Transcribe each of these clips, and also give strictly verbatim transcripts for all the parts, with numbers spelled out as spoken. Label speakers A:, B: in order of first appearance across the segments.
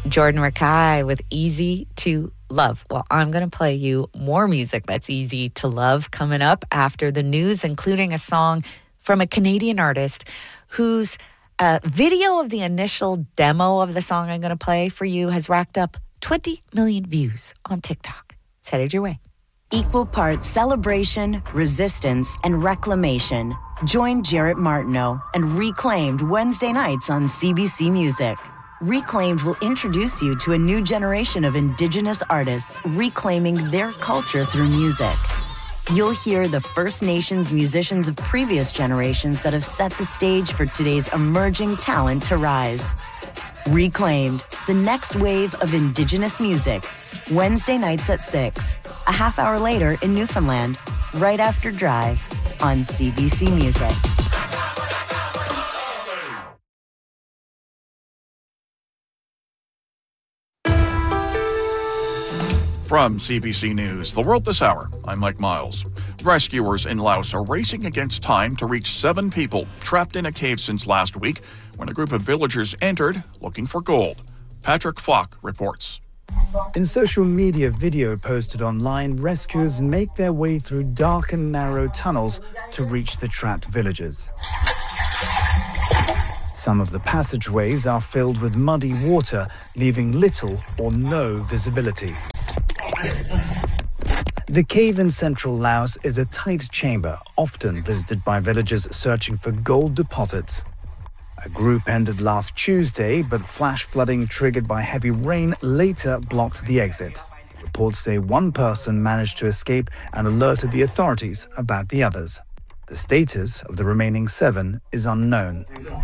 A: Jordan Rakai with Easy to Love. Well, I'm going to play you more music that's easy to love coming up after the news, including a song from a Canadian artist whose uh, video of the initial demo of the song I'm going to play for you has racked up twenty million views on TikTok. It's headed your way.
B: Equal parts celebration, resistance, and reclamation. Join Jarrett Martineau and Reclaimed Wednesday nights on C B C Music. Reclaimed will introduce you to a new generation of Indigenous artists reclaiming their culture through music. You'll hear the First Nations musicians of previous generations that have set the stage for today's emerging talent to rise. Reclaimed, the next wave of Indigenous music. Wednesday nights at six, a half hour later in Newfoundland, right after Drive on C B C Music.
C: From C B C News, The World This Hour, I'm Mike Miles. Rescuers in Laos are racing against time to reach seven people trapped in a cave since last week when a group of villagers entered looking for gold. Patrick Falk reports.
D: In social media video posted online, rescuers make their way through dark and narrow tunnels to reach the trapped villagers. Some of the passageways are filled with muddy water, leaving little or no visibility. The cave in central Laos is a tight chamber, often visited by villagers searching for gold deposits. A group entered last Tuesday, but flash flooding triggered by heavy rain later blocked the exit. Reports say one person managed to escape and alerted the authorities about the others. The status of the remaining seven is unknown.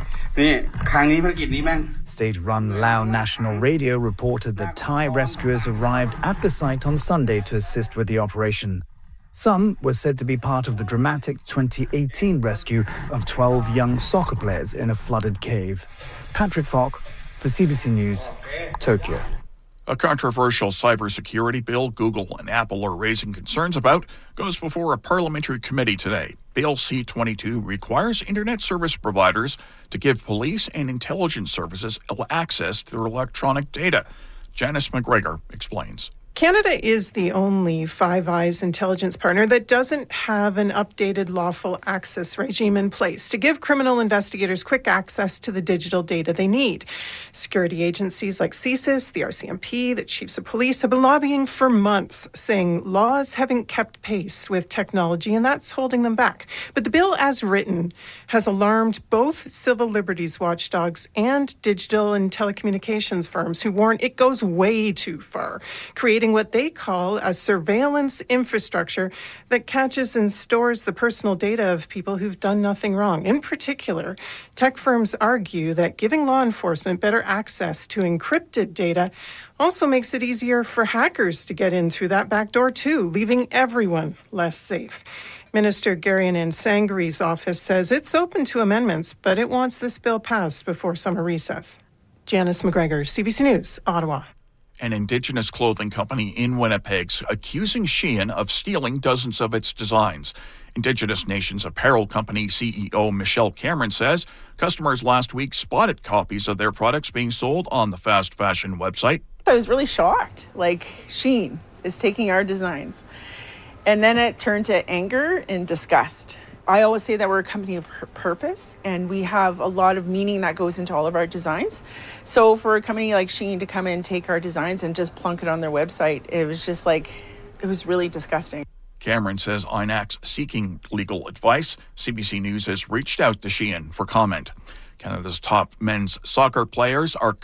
D: State-run Lao National Radio reported that Thai rescuers arrived at the site on Sunday to assist with the operation. Some were said to be part of the dramatic twenty eighteen rescue of twelve young soccer players in a flooded cave. Patrick Falk for C B C News, Tokyo.
C: A controversial cybersecurity bill Google and Apple are raising concerns about goes before a parliamentary committee today. Bill C twenty-two requires internet service providers to give police and intelligence services access to their electronic data. Janice McGregor explains.
E: Canada is the only Five Eyes intelligence partner that doesn't have an updated lawful access regime in place to give criminal investigators quick access to the digital data they need. Security agencies like C S I S, the R C M P, the chiefs of police have been lobbying for months, saying laws haven't kept pace with technology and that's holding them back. But the bill as written has alarmed both civil liberties watchdogs and digital and telecommunications firms who warn it goes way too far, creating what they call a surveillance infrastructure that catches and stores the personal data of people who've done nothing wrong. In particular, tech firms argue that giving law enforcement better access to encrypted data also makes it easier for hackers to get in through that back door too, leaving everyone less safe. Minister Garianan Sangri's office says it's open to amendments, but it wants this bill passed before summer recess. Janice McGregor, C B C News, Ottawa.
C: An Indigenous clothing company in Winnipeg's accusing Shein of stealing dozens of its designs. Indigenous Nations apparel company C E O Michelle Cameron says customers last week spotted copies of their products being sold on the fast fashion website.
F: I was really shocked, like Shein is taking our designs. And then it turned to anger and disgust. I always say that we're a company of purpose and we have a lot of meaning that goes into all of our designs. So for a company like Shein to come and take our designs and just plunk it on their website, it was just like, it was really disgusting.
C: Cameron says I N A C's seeking legal advice. C B C News has reached out to Shein for comment. Canada's top men's soccer players are,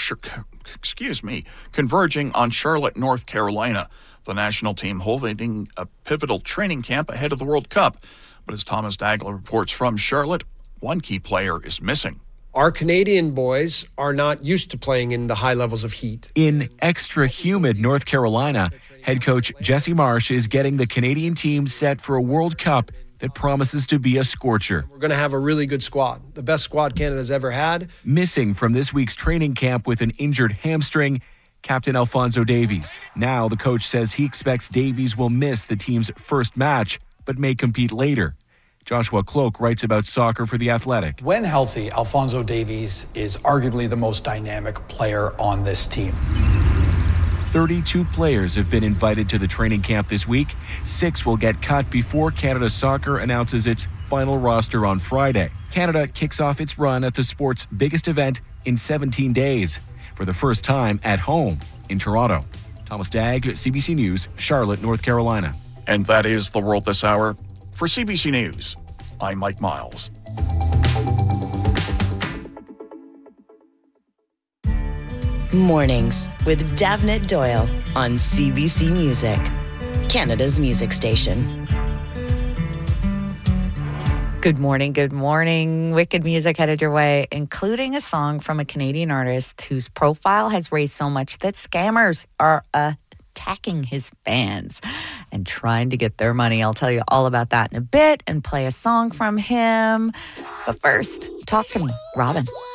C: excuse me, converging on Charlotte, North Carolina. The national team holding a pivotal training camp ahead of the World Cup. But as Thomas Dagla reports from Charlotte, one key player is missing.
G: Our Canadian boys are not used to playing in the high levels of heat.
H: In extra humid North Carolina, head coach Jesse Marsh is getting the Canadian team set for a World Cup that promises to be a scorcher.
G: We're going to have a really good squad, the best squad Canada's ever had.
H: Missing from this week's training camp with an injured hamstring, Captain Alphonso Davies. Now the coach says he expects Davies will miss the team's first match, but may compete later. Joshua Cloak writes about soccer for The Athletic.
I: When healthy, Alphonso Davies is arguably the most dynamic player on this team.
H: thirty-two players have been invited to the training camp this week. Six will get cut before Canada Soccer announces its final roster on Friday. Canada kicks off its run at the sport's biggest event in seventeen days for the first time at home in Toronto. Thomas Dagg, C B C News, Charlotte, North Carolina.
C: And that is The World This Hour. For C B C News, I'm Mike Miles.
B: Mornings with Davnit Doyle on C B C Music, Canada's music station.
A: Good morning, good morning. Wicked music headed your way, including a song from a Canadian artist whose profile has raised so much that scammers are attacking his fans and trying to get their money. I'll tell you all about that in a bit and play a song from him. But first, talk to me, Robin.